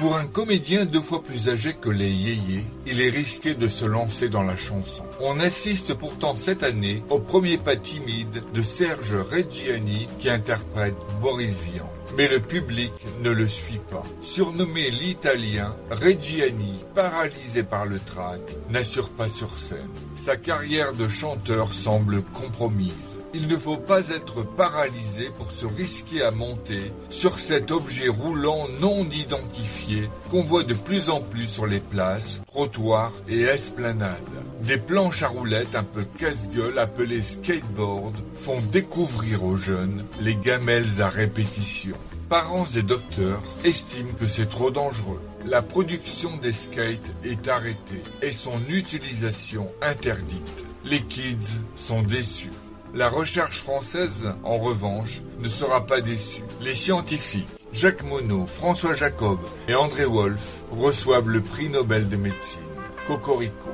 Pour un comédien 2 fois plus âgé que les yéyés, il est risqué de se lancer dans la chanson. On assiste pourtant cette année au premier pas timide de Serge Reggiani qui interprète Boris Vian. Mais le public ne le suit pas. Surnommé l'Italien, Reggiani, paralysé par le trac, n'assure pas sur scène. Sa carrière de chanteur semble compromise. Il ne faut pas être paralysé pour se risquer à monter sur cet objet roulant non identifié qu'on voit de plus en plus sur les places, trottoirs et esplanades. Des planches à roulettes un peu casse-gueule appelées skateboard font découvrir aux jeunes les gamelles à répétition. Parents et docteurs estiment que c'est trop dangereux. La production des skates est arrêtée et son utilisation interdite. Les kids sont déçus. La recherche française, en revanche, ne sera pas déçue. Les scientifiques Jacques Monod, François Jacob et André Wolf reçoivent le prix Nobel de médecine. Cocorico.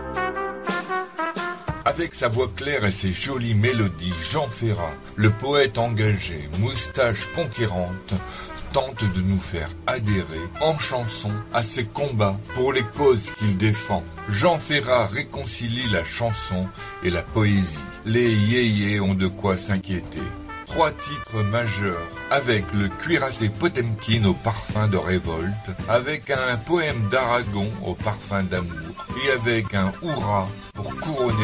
Avec sa voix claire et ses jolies mélodies, Jean Ferrat, le poète engagé, moustache conquérante, tente de nous faire adhérer en chanson à ses combats pour les causes qu'il défend. Jean Ferrat réconcilie la chanson et la poésie. Les yéyés ont de quoi s'inquiéter. 3 titres majeurs, avec le cuirassé Potemkin au parfum de révolte, avec un poème d'Aragon au parfum d'amour, et avec un hurrah pour couronner